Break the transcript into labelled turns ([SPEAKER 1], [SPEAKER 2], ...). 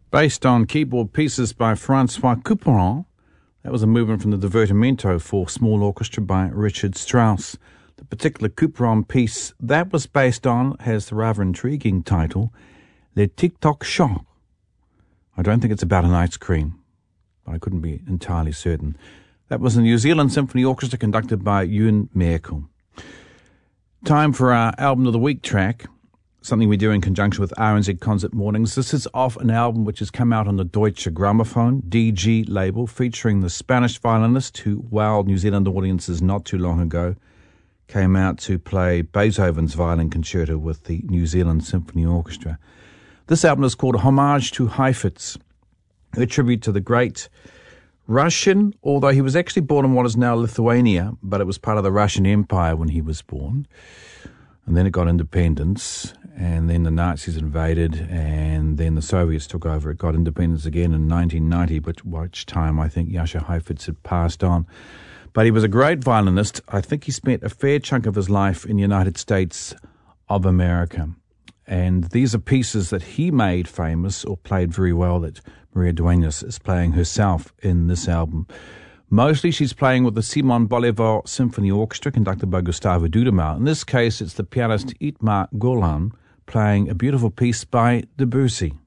[SPEAKER 1] Based on keyboard pieces by Francois Couperin, that was a movement from the Divertimento for small orchestra by Richard Strauss. The particular Couperin piece that was based on has the rather intriguing title, Le Tic-Toc Chant. I don't think it's about an ice cream, but I couldn't be entirely certain. That was the New Zealand Symphony Orchestra conducted by Ewan Merkel. Time for our Album of the Week track, something we do in conjunction with RNZ Concert Mornings. This is off an album which has come out on the Deutsche Grammophon, DG label, featuring the Spanish violinist who wowed New Zealand audiences not too long ago. Came out to play Beethoven's violin concerto with the New Zealand Symphony Orchestra. This album is called Homage to Heifetz, a tribute to the great Russian, although he was actually born in what is now Lithuania, but it was part of the Russian Empire when he was born. And then it got independence, and then the Nazis invaded, and then the Soviets took over. It got independence again in 1990, which time I think Jascha Heifetz had passed on. But he was a great violinist. I think he spent a fair chunk of his life in the United States of America. And these are pieces that he made famous or played very well that Maria Duenas is playing herself in this album. Mostly she's playing with the Simon Bolivar Symphony Orchestra conducted by Gustavo Dudamel. In this case, it's the pianist Itmar Golan playing a beautiful piece by Debussy.